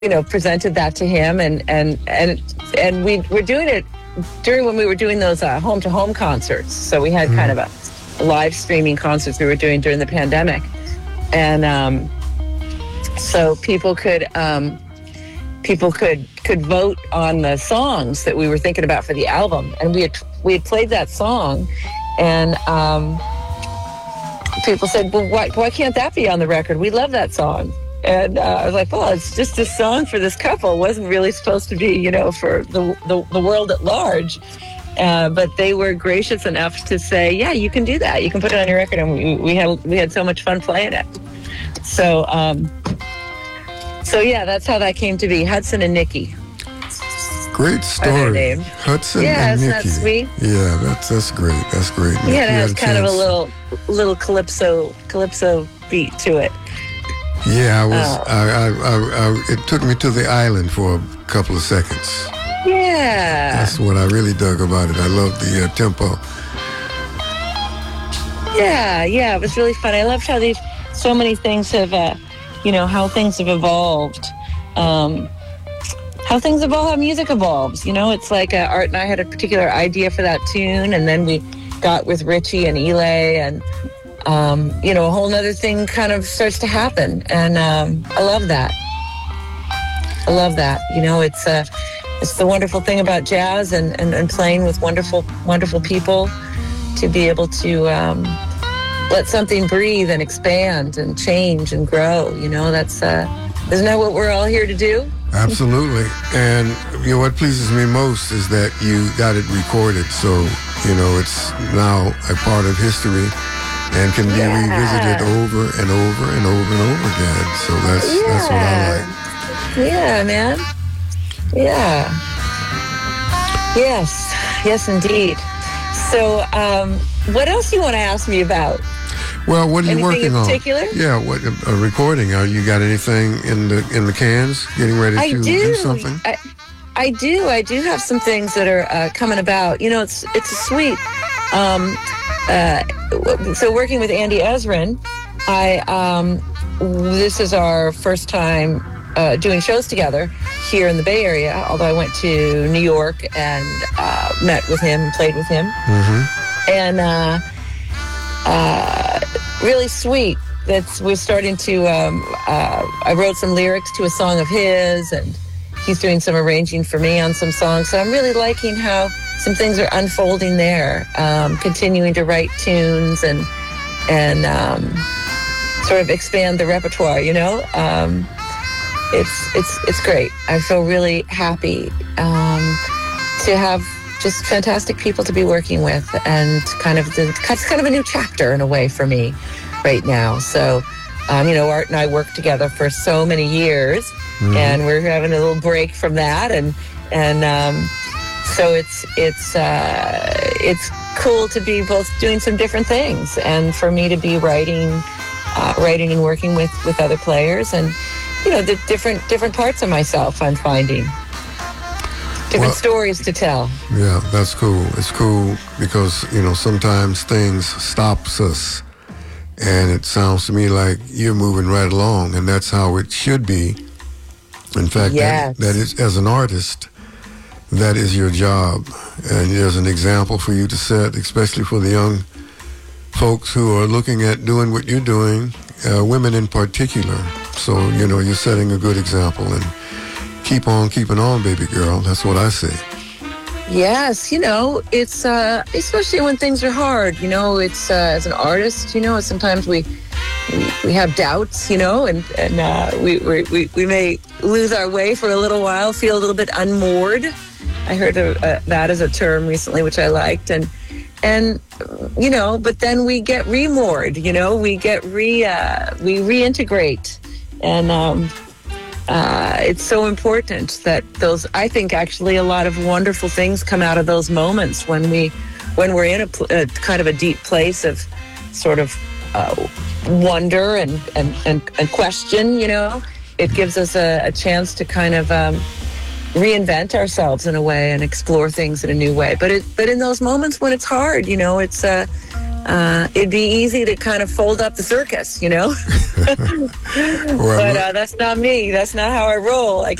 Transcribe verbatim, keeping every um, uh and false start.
you know, presented that to him, and and and and we were doing it during when we were doing those uh, home to home concerts. So we had mm. kind of a, a live streaming concerts we were doing during the pandemic, and um, so people could um, people could could vote on the songs that we were thinking about for the album, and we had we had played that song, and um, people said, "Well, why why can't that be on the record? We love that song." And uh, I was like, well, it's just a song for this couple. It wasn't really supposed to be, you know, for the the, the world at large. Uh, but they were gracious enough to say, yeah, you can do that. You can put it on your record. And we, we had we had so much fun playing it. So, um, so yeah, that's how that came to be. Hudson and Nikki. Great story. Hudson yeah, and Nikki. Yeah, isn't that sweet? Yeah, that's that's great. That's great. Yeah, it has kind of a little little calypso calypso beat to it. Yeah, I was. Oh. I, I, I, I, it took me to the island for a couple of seconds. Yeah, that's what I really dug about it. I love the uh, tempo. Yeah, yeah, it was really fun. I loved how these so many things have, uh, you know, how things have evolved, um, how things evolve, how music evolves. You know, it's like uh, Art and I had a particular idea for that tune, and then we got with Richie and Eli and. Um, you know, a whole nother thing kind of starts to happen. And um, I love that. I love that. You know, it's uh, it's the wonderful thing about jazz and, and, and playing with wonderful, wonderful people to be able to um, let something breathe and expand and change and grow. You know, that's, uh, isn't that what we're all here to do? Absolutely. And, you know, what pleases me most is that you got it recorded. So, you know, it's now a part of history. And can be yeah. revisited over and over and over and over again. So that's yeah. that's what I like. Yeah, man. Yeah. Yes. Yes, indeed. So, um, what else do you want to ask me about? Well, what are you anything working in on? Particular? Yeah, what a recording? Are you got anything in the in the cans? Getting ready to I do. do something? I, I do. I do have some things that are uh, coming about. You know, it's it's sweet. Um, uh, so working with Andy Ezrin, I um, this is our first time uh, doing shows together here in the Bay Area. Although I went to New York and uh, met with him and played with him, mm-hmm. and uh, uh, really sweet. That's we're starting to. Um, uh, I wrote some lyrics to a song of his, and he's doing some arranging for me on some songs. So I'm really liking how some things are unfolding there, um, continuing to write tunes and and um, sort of expand the repertoire. You know, um, it's it's it's great. I feel really happy um, to have just fantastic people to be working with, and kind of the it's kind of a new chapter in a way for me right now. So. Um, you know, Art and I worked together for so many years, mm-hmm. and we're having a little break from that, and and um, so it's it's uh, it's cool to be both doing some different things, and for me to be writing, uh, writing and working with, with other players, and you know, the different different parts of myself I'm finding, different well, stories to tell. Yeah, that's cool. It's cool because you know sometimes things stops us. And it sounds to me like you're moving right along, and that's how it should be. In fact, yes. that, that is, as an artist, that is your job. And there's an example for you to set, especially for the young folks who are looking at doing what you're doing, uh, women in particular. So, you know, you're setting a good example. And keep on keeping on, baby girl. That's what I say. Yes, you know, it's uh, especially when things are hard, you know, it's uh, as an artist, you know, sometimes we we, we have doubts, you know, and, and uh, we, we, we may lose our way for a little while, feel a little bit unmoored. I heard a, a, that as a term recently, which I liked. And, and you know, but then we get remoored, you know, we get re, uh, we reintegrate. And, um, Uh, it's so important that those, I think actually a lot of wonderful things come out of those moments when we, when we're in a, a kind of a deep place of sort of uh, wonder and, and, and, and question, you know, it gives us a, a chance to kind of um, reinvent ourselves in a way and explore things in a new way. But it, but in those moments when it's hard, you know, it's, uh, uh, it'd be easy to kind of fold up the circus, you know. Well, But uh, that's not me. That's not how I roll. I